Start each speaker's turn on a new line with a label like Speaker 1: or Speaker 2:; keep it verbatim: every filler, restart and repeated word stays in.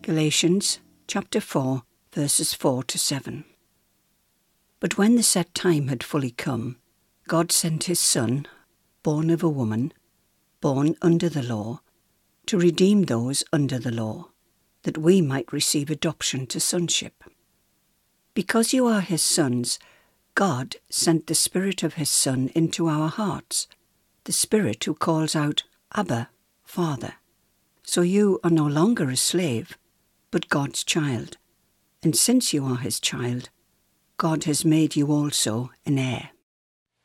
Speaker 1: Galatians chapter four, verses four to seven. But when the set time had fully come, God sent his Son, born of a woman, born under the law, to redeem those under the law, that we might receive adoption to sonship. Because you are his sons, God sent the Spirit of his Son into our hearts, the Spirit who calls out, Abba, Father. So you are no longer a slave, but God's child. And since you are his child, God has made you also an heir.